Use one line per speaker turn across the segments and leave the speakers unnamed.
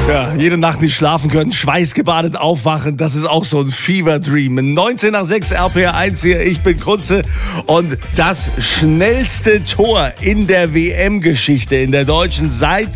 Ja, jede Nacht nicht schlafen können, schweißgebadet aufwachen, das ist auch so ein Fever Dream. 19 nach 6 RPR1 hier, ich bin Kunze und das schnellste Tor in der WM-Geschichte in der Deutschen seit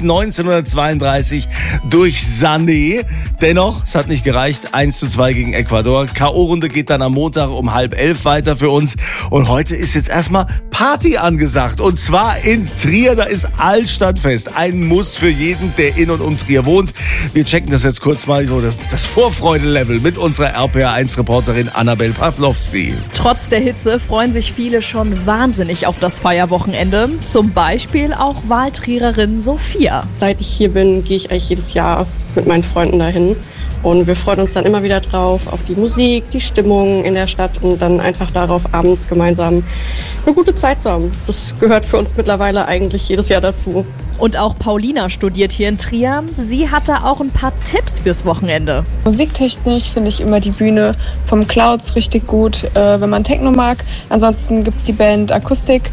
1932 durch Sané. Dennoch, es hat nicht gereicht, 1:2 gegen Ecuador. K.O.-Runde geht dann am Montag um 10:30 weiter für uns und heute ist jetzt erstmal Party angesagt und zwar in Trier, da ist Altstadtfest, ein Muss für jeden, der in und um Trier wohnt. Wir checken das jetzt kurz mal, so das Vorfreude-Level mit unserer RPR1-Reporterin Annabel Pawlowski.
Trotz der Hitze freuen sich viele schon wahnsinnig auf das Feierwochenende. Zum Beispiel auch Wahltriererin Sophia.
Seit ich hier bin, gehe ich eigentlich jedes Jahr mit meinen Freunden dahin. Und wir freuen uns dann immer wieder drauf, auf die Musik, die Stimmung in der Stadt und dann einfach darauf, abends gemeinsam eine gute Zeit zu haben. Das gehört für uns mittlerweile eigentlich jedes Jahr dazu.
Und auch Paulina studiert hier in Trier. Sie hat da auch ein paar Tipps fürs Wochenende.
Musiktechnisch finde ich immer die Bühne vom Clouds richtig gut, wenn man Techno mag. Ansonsten gibt es die Band Akustik.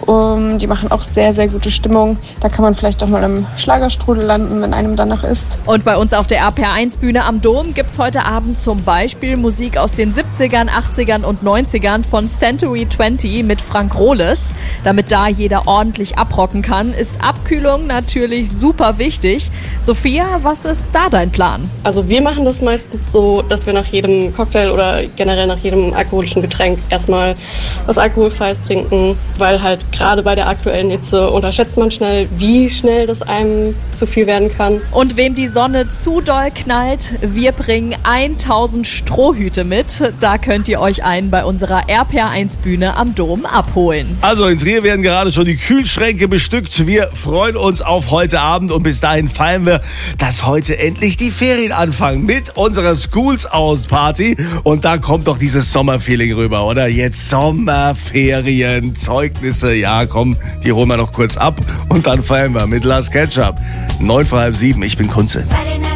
Die machen auch sehr, sehr gute Stimmung. Da kann man vielleicht auch mal im Schlagerstrudel landen, wenn einem danach ist.
Und bei uns auf der RPR1-Bühne am Dom gibt es heute Abend zum Beispiel Musik aus den 70ern, 80ern und 90ern von Century 20 mit Frank Rohles. Damit da jeder ordentlich abrocken kann, ist Abkühlung natürlich super wichtig. Sophia, was ist da dein Plan?
Also wir machen das meistens so, dass wir nach jedem Cocktail oder generell nach jedem alkoholischen Getränk erstmal was Alkoholfreies trinken, weil halt gerade bei der aktuellen Hitze unterschätzt man schnell, wie schnell das einem zu viel werden kann.
Und wem die Sonne zu doll knallt, wir bringen 1000 Strohhüte mit. Da könnt ihr euch einen bei unserer RPR1-Bühne am Dom abholen.
Also in Trier werden gerade schon die Kühlschränke bestückt. Wir freuen uns auf heute Abend und bis dahin feiern wir, dass heute endlich die Ferien anfangen mit unserer Schools Out Party. Und da kommt doch dieses Sommerfeeling rüber, oder? Jetzt Sommerferien, Zeugnisse. Ja, komm, die holen wir noch kurz ab und dann feiern wir mit Last Ketchup. 6:45, ich bin Kunze.